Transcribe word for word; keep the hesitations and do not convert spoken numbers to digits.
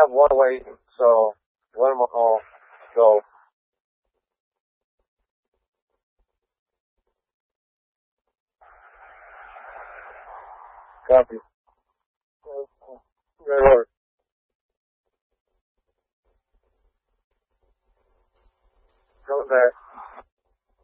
have one waiting, so let him all go. Copy. Right order. Coming back.